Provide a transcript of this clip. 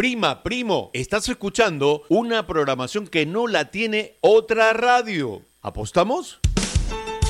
Prima, primo, estás escuchando una programación que no la tiene otra radio. ¿Apostamos?